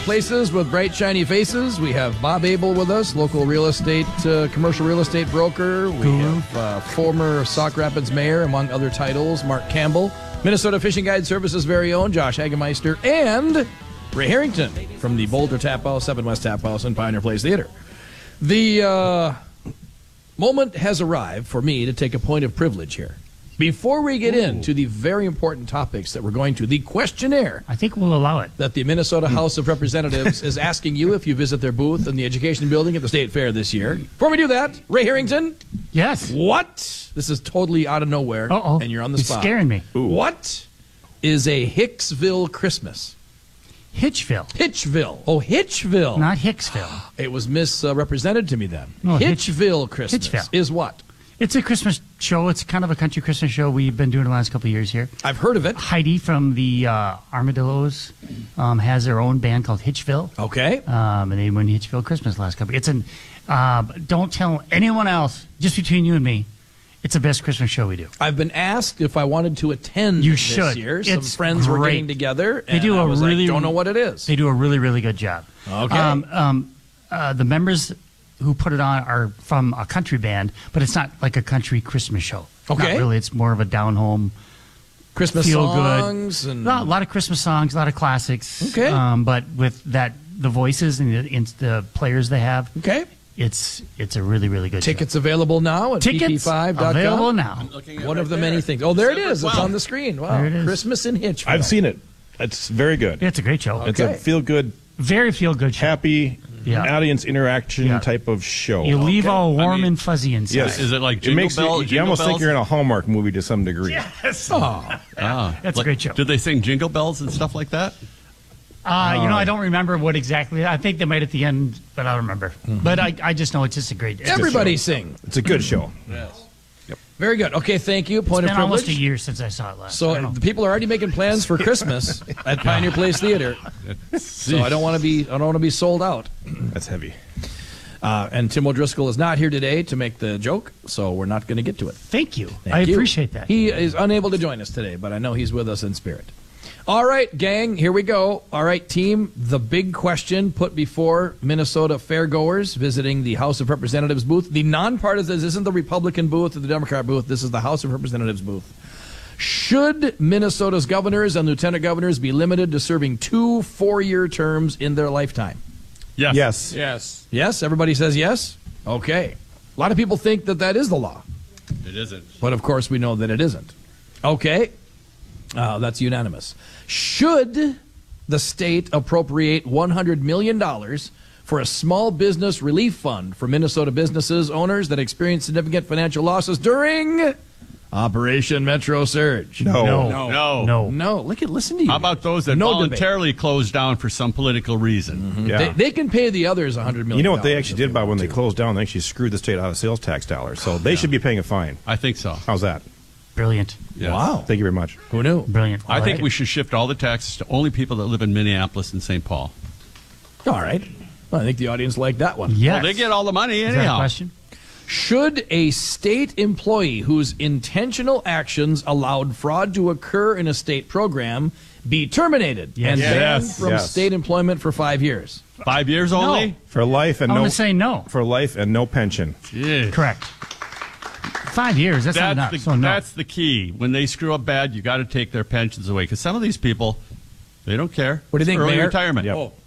places with bright, shiny faces. We have Bob Abel with us, local real estate, commercial real estate broker. We have former Sauk Rapids mayor, among other titles, Mark Campbell. Minnesota Fishing Guide Services' very own Josh Hagemeister. And Ray Harrington from the Boulder Tap House, 7 West Tap House, and Pioneer Place Theater. The moment has arrived for me to take a point of privilege here. Before we get into the very important topics that we're going to, the questionnaire. I think we'll allow it. That the Minnesota House of Representatives is asking you if you visit their booth in the Education Building at the State Fair this year. Before we do that, Ray Harrington. Yes. What? This is totally out of nowhere. Uh-oh. And you're on the You're spot. scaring me. Ooh. What is a Hicksville Christmas? Hitchville. Hitchville. Oh, Hitchville. Not Hicksville. It was misrepresented to me then. No, Hitchville Christmas Hitchville. is what? It's a Christmas show. It's kind of a country Christmas show we've been doing the last couple of years here. I've heard of it. Heidi from the Armadillos has their own band called Hitchville. Okay. And they won Hitchville Christmas last couple. It's an don't tell anyone else, just between you and me. It's the best Christmas show we do. I've been asked if I wanted to attend You this should. year. It's Some friends were great. getting together, They and do I a was really like, don't know what it is. They do a really, really good job. Okay. The members who put it on are from a country band, but it's not like a country Christmas show. Okay. Not really. It's more of a down-home, Christmas feel songs good. and A lot of Christmas songs, a lot of classics. Okay. But with the voices and the players they have, okay. It's a really, really good Tickets available now at Tickets PP5.com. available now. One of the many things. Oh, there it is. It's on the screen. Wow. There it is. Christmas in Hitchville. I've seen it. It's very good. It's a great show. It's a feel-good, Very feel-good show. happy, Yeah. audience interaction Yeah. type of show. You leave all warm and fuzzy inside. Yes. Is it like It Jingle makes Bells? you almost think Bells? you're in a Hallmark movie to some degree. Yes. Oh. That's a great show. Did they sing Jingle Bells and stuff like that? I don't remember what exactly. I think they might at the end, but I don't remember. But I just know it's just a great. Everybody sing. It's a good show. Yes. Very good. Okay, thank you. Point It's of been privilege. almost a year since I saw it last. I So don't know. the people are already making plans for Christmas at Pioneer Place Theater. So I don't want to be sold out. That's heavy. And Tim O'Driscoll is not here today to make the joke, so we're not going to get to it. Thank you. Thank I you. appreciate that. He is unable to join us today, but I know he's with us in spirit. All right, gang, here we go. All right, team, the big question put before Minnesota fairgoers visiting the House of Representatives booth. The nonpartisan, this isn't the Republican booth or the Democrat booth. This is the House of Representatives booth. Should Minnesota's governors and lieutenant governors be limited to serving 2 4-year terms in their lifetime? Yes. Yes. Yes. Yes? Everybody says yes? Okay. A lot of people think that is the law. It isn't. But of course, we know that it isn't. Okay. That's unanimous. Should the state appropriate $100 million for a small business relief fund for Minnesota businesses owners that experience significant financial losses during Operation Metro Surge? No. No. Listen to you. How about those that No voluntarily closed down for some political reason? Yeah. They can pay the others $100 million. You know what they actually did by when they closed down? They actually screwed the state out of sales tax dollars. So they should be paying a fine. I think so. How's that? Brilliant. Yes. Wow. Thank you very much. Who knew? Brilliant. I think like we it. should shift all the taxes to only people that live in Minneapolis and St. Paul. All right. Well, I think the audience liked that one. Yes. Well, they get all the money Is that a anyhow. question? Should a state employee whose intentional actions allowed fraud to occur in a state program be terminated Yes. and banned Yes. from Yes. state employment for 5 years? 5 years only? For life and I'm no going to say no. for life and no pension. Yeah. Correct. 5 years. That's not enough. So no. That's the key. When they screw up bad, you got to take their pensions away. Because some of these people, they don't care. What do you think, Early Mayor? retirement. Yep. Oh,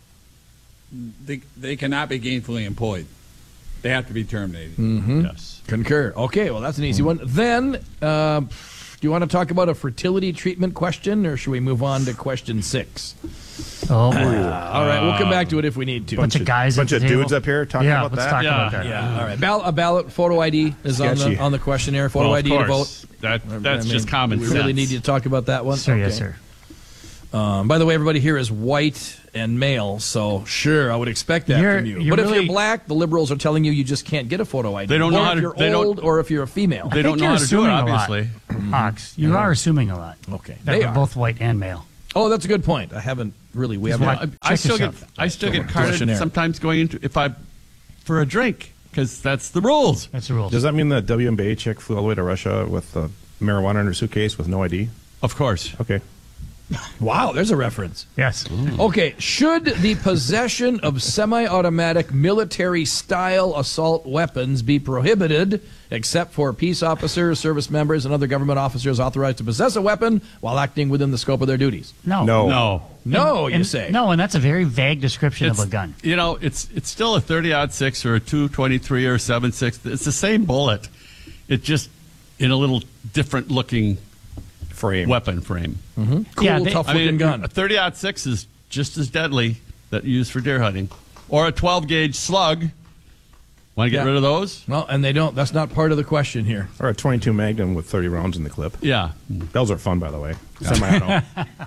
they cannot be gainfully employed. They have to be terminated. Yes. Concur. Okay, well, that's an easy one. Then, do you want to talk about a fertility treatment question, or should we move on to question 6? Oh, boy. All right, we'll come back to it if we need to. bunch of guys bunch at of the table. dudes up here talking yeah, about let's that? talk Yeah. about that. Yeah, all right. A ballot photo ID is Sketchy. on the questionnaire. Photo Well, of ID to vote. course. That's I mean, just common we sense. really need you to talk about that one. Sir, yes, Okay. sir. By the way, everybody here is white and male, so sure, I would expect that You're- from you. you're But if really- you're black, the liberals are telling you just can't get a photo ID. They don't know or how if to- you're they don't- old or if you're a female. They don't know how to do it, obviously. Hawks, you are assuming a lot. Okay, That they we're are. both white and male. Oh, that's a good point. I haven't really. We haven't. What? I Check still get yourself. carded Questionnaire. sometimes going into for a drink because that's the rules. That's the rules. Does that mean the WNBA chick flew all the way to Russia with marijuana in her suitcase with no ID? Of course. Okay. Wow, there's a reference. Yes. Okay, should the possession of semi-automatic military-style assault weapons be prohibited, except for peace officers, service members, and other government officers authorized to possess a weapon while acting within the scope of their duties? No. No. No, you And- say. No, and that's a very vague description of a gun. You know, it's still a 30-06 or a 223 or a 7.6. It's the same bullet. It's just in a little different looking Frame. weapon frame. Cool, Yeah, they- tough-looking gun. A 30-06 is just as deadly that you use for deer hunting. Or a 12-gauge slug. Want to get Yeah. rid of those? Well, and they don't. That's not part of the question here. Or a 22 Magnum with 30 rounds in the clip. Yeah. Those are fun, by the way. Semi-auto.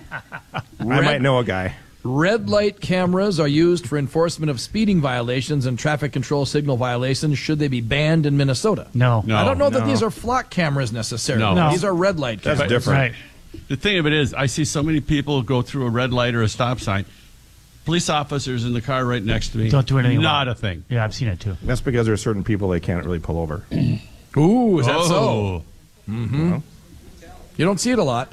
I might know a guy. Red light cameras are used for enforcement of speeding violations and traffic control signal violations. Should they be banned in Minnesota? No. No. I don't know that no. these are flock cameras necessarily. No. These are red light That's cameras. different. Right. The thing of it is, I see so many people go through a red light or a stop sign. Police officers in the car right next to me. Don't do anything Not about a thing. Yeah, I've seen it too. That's because there are certain people they can't really pull over. Ooh, is that so? Oh. Well, You don't see it a lot.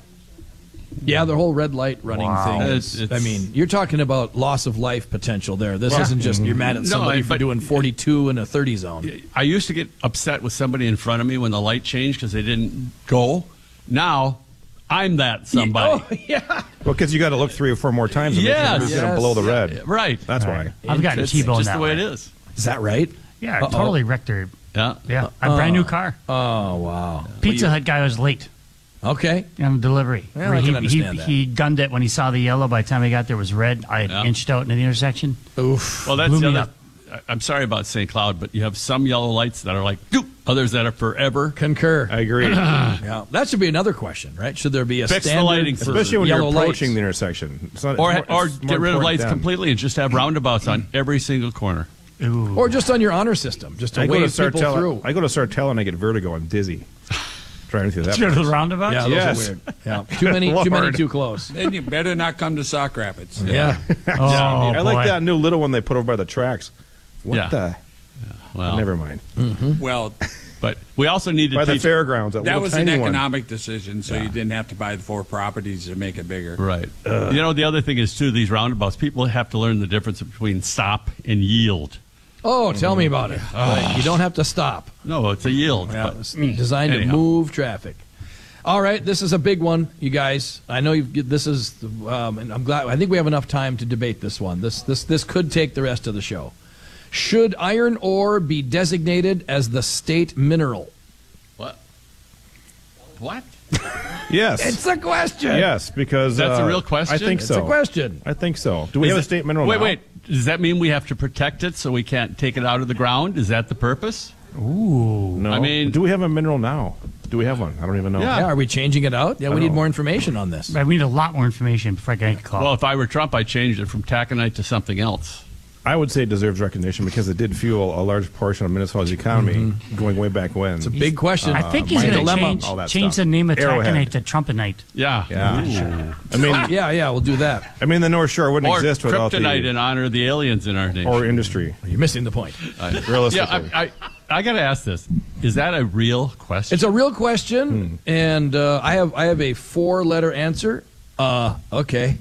Yeah, the whole red light running Wow. thing. Is, It's- I mean, you're talking about loss of life potential there. This isn't just you're mad at No, somebody for but- doing 42 in a 30 zone. I used to get upset with somebody in front of me when the light changed because they didn't go. Now, I'm that somebody. Oh, yeah. well, because you got to look 3 or 4 more times and make sure Yes. it's going to Yes. blow the red. Right. That's Right. why. I've gotten It's T-boned just that the way way. it is. Is that right? Yeah, Uh-oh. totally wrecked her. Yeah. Yeah, a brand new car. Oh, wow. Pizza Hut guy was late Okay. on delivery. Well, I can understand that. He gunned it when he saw the yellow. By the time he got there, it was red. I had Yeah. inched out into the intersection. Oof. Well, that's Blew the me other. I'm sorry about St. Cloud, but you have some yellow lights that are like, doop, others that are forever. Concur. I agree. Yeah, that should be another question, right? Should there be a Fix the standard lighting for- Especially when you're yellow approaching lights? the intersection. It's not- Or it's more get rid of important lights then. completely and just have roundabouts on every single corner. Ooh. Or just on your honor system, just to I go to wave people Sartell. through. I go to Sartell and I get vertigo. I'm dizzy. Driving through that. Did you go to place. the roundabout? Yeah, those Yes. are weird. Yeah, too many, Lord. too close. Then you better not come to Sauk Rapids. Yeah. Oh, I like boy. that new little one they put over by the tracks. What Yeah. the? Well, Never mind. Well, But we also need to By the teach. fairgrounds. that little was an tiny one. economic decision, so you didn't have to buy the 4 properties to make it bigger. Right. You know, the other thing is, too, these roundabouts, people have to learn the difference between stop and yield. Oh, tell me about it. Right, you don't have to stop. No, it's a yield. Yeah, but- it's designed to anyhow. move traffic. All right, this is a big one, you guys. I know this is, and I'm glad. I think we have enough time to debate this one. This could take the rest of the show. Should iron ore be designated as the state mineral? What? What? Yes. It's a question. Yes, because That's a real question? I think It's so. a question. I think so. Do we Is have a it- state mineral Wait, now? wait. Does that mean we have to protect it so we can't take it out of the ground? Is that the purpose? Ooh. No. I mean- do we have a mineral now? Do we have one? I don't even know. Yeah. Yeah, are we changing it out? Yeah, we I need know. more information on this. Right, we need a lot more information before I can make a call. Well, if I were Trump, I'd change it from taconite to something else. I would say it deserves recognition because it did fuel a large portion of Minnesota's economy going way back when. It's a big question. I think he's my going to dilemma. change, all that change stuff. the name of Arrowhead. taconite to Trumpinite. Yeah. Yeah. I mean, Yeah, we'll do that. the North Shore wouldn't Or exist without kryptonite the in honor of the aliens in our nation. or industry. You're missing the point. Realistically, Yeah, I got to ask this. Is that a real question? It's a real question, and I have a 4-letter answer. Okay.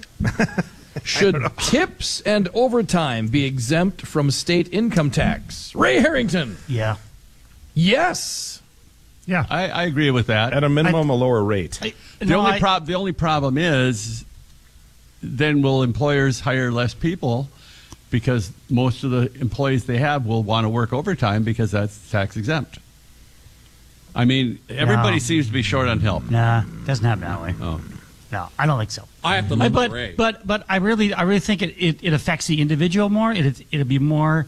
Should tips and overtime be exempt from state income tax? Ray Harrington. Yeah. Yes. Yeah. I agree with that. at a minimum, a lower rate. The only problem is then will employers hire less people because most of the employees they have will want to work overtime because that's tax exempt. I mean, everybody No. seems to be short on help. Nah, doesn't happen that way. Oh. No, I don't think so. I have to look But at Ray. but I really think it affects the individual more. It'll be more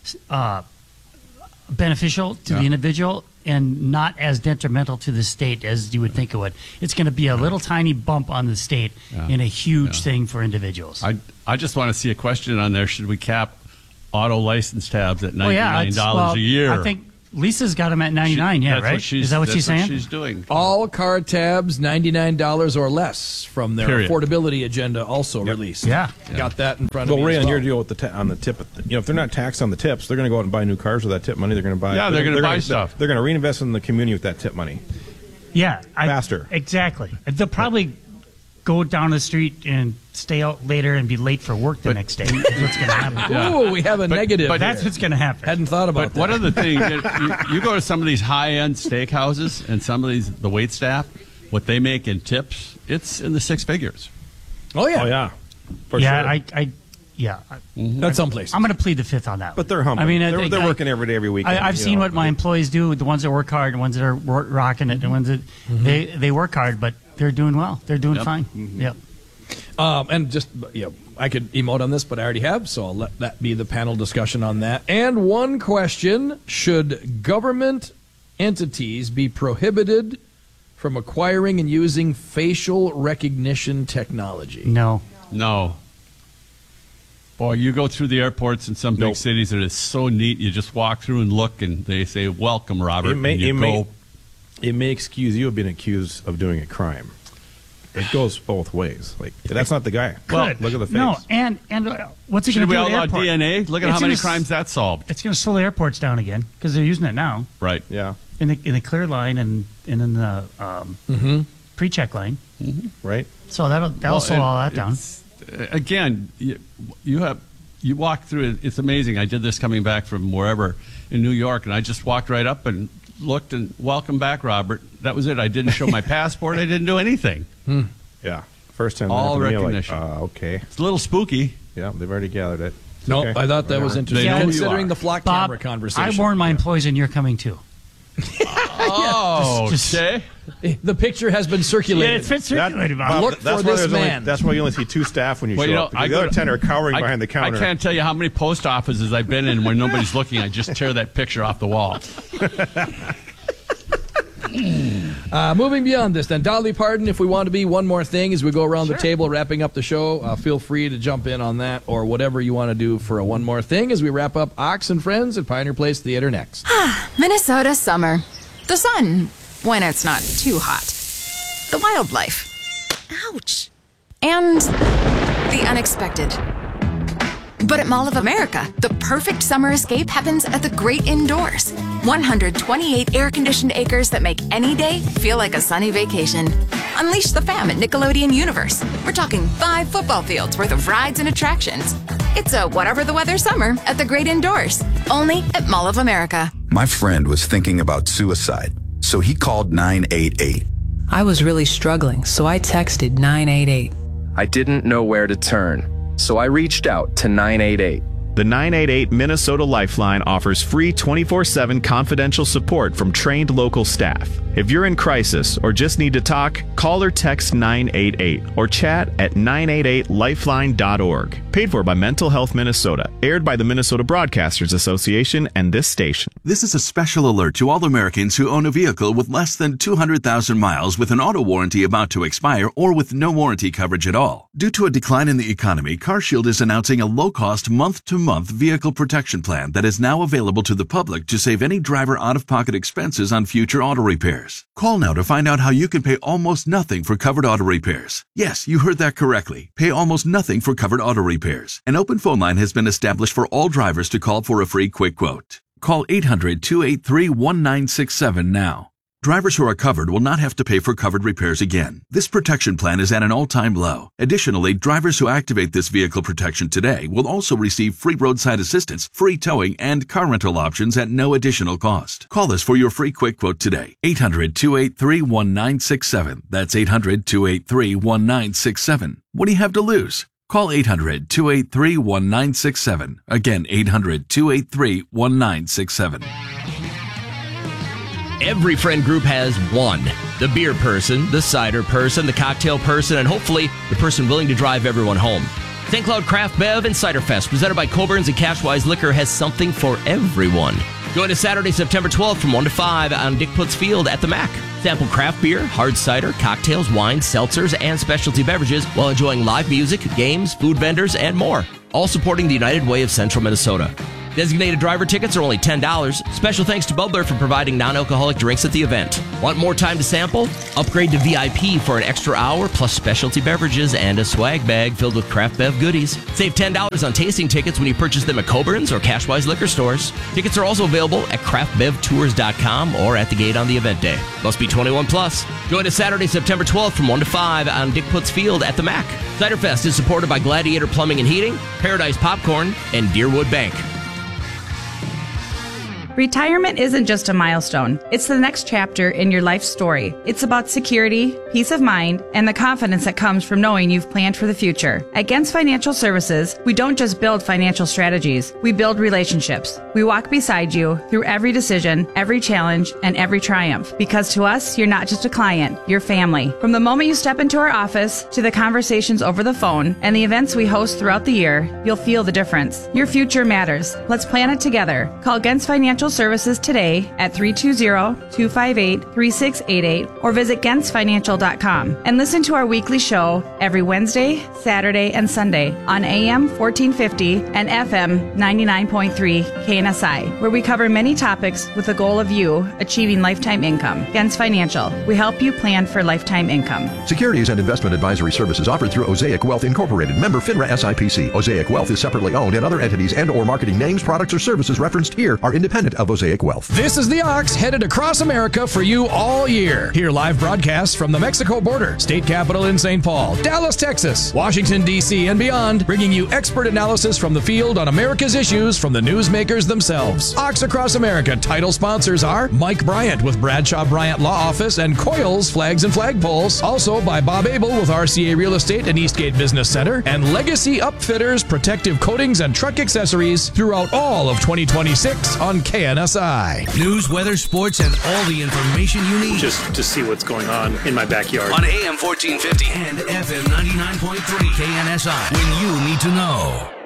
beneficial to the individual and not as detrimental to the state as you would think it would. It's going to be a little tiny bump on the state and a huge thing for individuals. I just want to see a question on there. Should we cap auto license tabs at $99 it's- a year? I think Lisa's got them at 99. Yeah, That's right. what she's- Is that what she's that's saying? she's doing. All car tabs, $99 or less from their Period. affordability agenda also released. Yeah. Got that in front Well, of me Ray, as on well. your deal with on the tip, if they're not taxed on the tips, they're going to go out and buy new cars with that tip money. They're going to buy. Yeah, they're gonna buy stuff. They're going to reinvest in the community with that tip money. Yeah, Faster. Exactly. They'll probably go down the street and stay out later and be late for work the next day. That's what's going to happen. Ooh, we have a negative. but That's here. what's going to happen. Hadn't thought about But that. one of the things, you go to some of these high-end steakhouses and some of the wait staff, what they make in tips, it's in the six figures. Oh yeah, Oh yeah, for Yeah, sure. that's someplace. I'm going to plead the fifth on that. But they're humble. I mean, they're working every day, every weekend. I've seen what my employees do. The ones that work hard, the ones that are rocking it, the ones that they work hard, but they're doing well. They're doing fine. Yep. And just, I could emote on this, but I already have, so I'll let that be the panel discussion on that. And one question: should government entities be prohibited from acquiring and using facial recognition technology? No. No. Boy, you go through the airports in some big Nope. cities and it's so neat. You just walk through and look, and they say, "Welcome, Robert." It may, and you it, go. may, it may excuse you of being accused of doing a crime. It goes both ways. Like that's not the guy. Well, look at the face. No, and what's it Should going we to do outlaw at the airport? DNA? Look at It's how many gonna crimes that solved. It's going to slow the airports down again because they're using it now Right. Yeah. in the clear line and in the pre-check line. Right. So that'll slow all that down. Again, you walk through it. It's amazing. I did this coming back from wherever in New York, and I just walked right up and looked and welcome back, Robert. That was it. I didn't show my passport. I didn't do anything. Yeah. First time. All that happened to me, recognition. okay. It's a little spooky. Yeah, they've already gathered it. No, Okay. I thought that was interesting. They know who you Considering are. the flock Bob, camera conversation. I warn my employees, and you're coming too. Oh, Just- okay. The picture has been circulated. Yeah, it's been circulated, Bob. Look that's for why this there's man. that's why you only see two staff when you Well, show you know, up. Because the other 10 are cowering behind the counter. I can't tell you how many post offices I've been in when nobody's looking. I just tear that picture off the wall. Moving beyond this, then, Dolly Parton, if we want to be one more thing as we go around the table wrapping up the show, feel free to jump in on that or whatever you want to do for a one more thing as we wrap up Ox and Friends at Pioneer Place Theater next. Minnesota summer. The sun, when it's not too hot. The wildlife. Ouch. And the unexpected. But at Mall of America, the perfect summer escape happens at the great indoors. 128 air-conditioned acres that make any day feel like a sunny vacation. Unleash the fam at Nickelodeon Universe. We're talking 5 football fields worth of rides and attractions. It's a whatever the weather summer at the great indoors. Only at Mall of America. My friend was thinking about suicide, so he called 988. I was really struggling, so I texted 988. I didn't know where to turn, so I reached out to 988. The 988 Minnesota Lifeline offers free 24/7 confidential support from trained local staff. If you're in crisis or just need to talk, call or text 988 or chat at 988lifeline.org. Paid for by Mental Health Minnesota. Aired by the Minnesota Broadcasters Association and this station. This is a special alert to all Americans who own a vehicle with less than 200,000 miles with an auto warranty about to expire or with no warranty coverage at all. Due to a decline in the economy, CarShield is announcing a low-cost month-to-month vehicle protection plan that is now available to the public to save any driver out-of-pocket expenses on future auto repairs. Call now to find out how you can pay almost nothing for covered auto repairs. Yes, you heard that correctly. Pay almost nothing for covered auto repairs. An open phone line has been established for all drivers to call for a free quick quote. Call 800-283-1967 now. Drivers who are covered will not have to pay for covered repairs again. This protection plan is at an all-time low. Additionally, drivers who activate this vehicle protection today will also receive free roadside assistance, free towing, and car rental options at no additional cost. Call us for your free quick quote today. 800-283-1967. That's 800-283-1967. What do you have to lose? Call 800-283-1967. Again, 800-283-1967. Every friend group has one. The beer person, the cider person, the cocktail person, and hopefully the person willing to drive everyone home. St. Cloud Craft Bev and Cider Fest, presented by Coburn's and Cashwise Liquor, has something for everyone. Join us Saturday, September 12th from 1 to 5 on Dick Putz Field at the MAC. Sample craft beer, hard cider, cocktails, wines, seltzers, and specialty beverages while enjoying live music, games, food vendors, and more. All supporting the United Way of Central Minnesota. Designated driver tickets are only $10. Special thanks to Bubbler for providing non-alcoholic drinks at the event. Want more time to sample? Upgrade to VIP for an extra hour, plus specialty beverages and a swag bag filled with craft bev goodies. Save $10 on tasting tickets when you purchase them at Coburn's or Cashwise liquor stores. Tickets are also available at craftbevtours.com or at the gate on the event day. Must be 21 plus. Join us Saturday, September 12th from 1 to 5 on Dick Putz Field at the MAC. Ciderfest is supported by Gladiator Plumbing and Heating, Paradise Popcorn, and Deerwood Bank. Retirement isn't just a milestone. It's the next chapter in your life story. It's about security, peace of mind, and the confidence that comes from knowing you've planned for the future. At Gens Financial Services, we don't just build financial strategies. We build relationships. We walk beside you through every decision, every challenge, and every triumph. Because to us, you're not just a client, you're family. From the moment you step into our office to the conversations over the phone and the events we host throughout the year, you'll feel the difference. Your future matters. Let's plan it together. Call Gens Financial Services today at 320-258-3688 or visit GensFinancial.com and listen to our weekly show every Wednesday, Saturday, and Sunday on AM 1450 and FM 99.3 KNSI, where we cover many topics with the goal of you achieving lifetime income. Gens Financial, we help you plan for lifetime income. Securities and investment advisory services offered through Osaic Wealth Incorporated, member FINRA SIPC. Osaic Wealth is separately owned, and other entities and or marketing names, products, or services referenced here are independent of Osaic Wealth. This is the Ox headed across America for you all year. Hear live broadcasts from the Mexico border, state capital in St. Paul, Dallas, Texas, Washington, D.C., and beyond, bringing you expert analysis from the field on America's issues from the newsmakers themselves. Ox Across America title sponsors are Mike Bryant with Bradshaw Bryant Law Office and Coils Flags and Flagpoles. Also by Bob Abel with RCA Real Estate and Eastgate Business Center, and Legacy Upfitters Protective Coatings and Truck Accessories throughout all of 2026 on KNSI. News, weather, sports, and all the information you need. Just to see what's going on in my backyard. On AM 1450 and FM 99.3 KNSI. When you need to know.